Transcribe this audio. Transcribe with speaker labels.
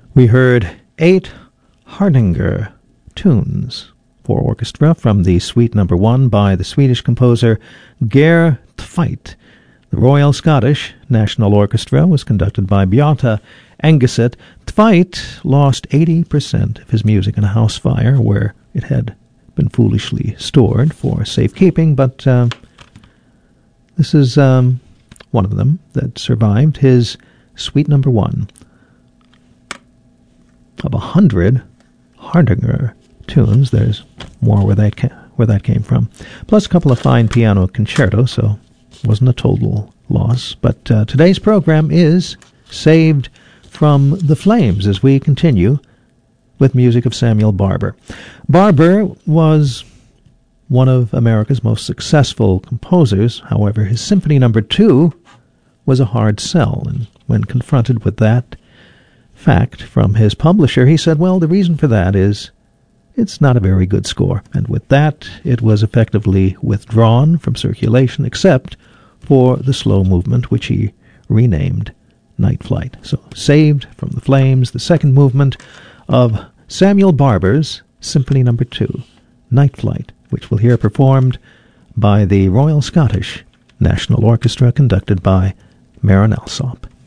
Speaker 1: We heard 8 Hardanger tunes for orchestra from the Suite No. 1 by the Swedish composer Geir Tveit. The Royal Scottish National Orchestra was conducted by Beata Engeset. Tveit lost 80% of his music in a house fire where it had been foolishly stored for safekeeping, but this is one of them that survived, his Suite No. 1 of 100 Hardanger tunes. There's more where that came from. Plus a couple of fine piano concertos, so it wasn't a total loss. But today's program is Saved from the Flames as we continue with music of Samuel Barber. Barber was one of America's most successful composers. However, his Symphony No. 2 was a hard sell, and when confronted with that fact from his publisher, he said, well, the reason for that is it's not a very good score. And with that, it was effectively withdrawn from circulation, except for the slow movement, which he renamed Night Flight. So, Saved from the Flames, the second movement of Samuel Barber's Symphony No. 2, Night Flight, which we'll hear performed by the Royal Scottish National Orchestra, conducted by Marin Alsop.